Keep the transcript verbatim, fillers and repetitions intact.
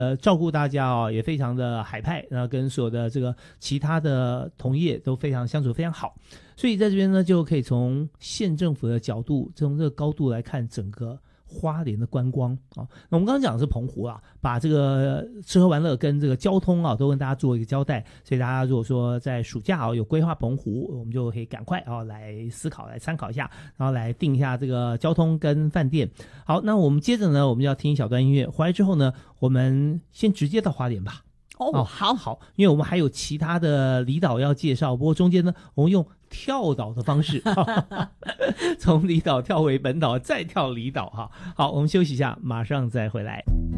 呃照顾大家哦，也非常的海派，然后跟所有的这个其他的同业都非常相处非常好，所以在这边呢就可以从县政府的角度，从这个高度来看整个花莲的观光啊。那我们刚刚讲的是澎湖啊，把这个吃喝玩乐跟这个交通啊都跟大家做一个交代，所以大家如果说在暑假啊有规划澎湖，我们就可以赶快啊来思考来参考一下，然后来定一下这个交通跟饭店。好，那我们接着呢我们就要听一小段音乐，回来之后呢我们先直接到花莲吧。 哦， 哦， 好好，因为我们还有其他的离岛要介绍，不过中间呢我们用跳岛的方式从离岛跳回本岛再跳离岛哈。好，我们休息一下，马上再回来。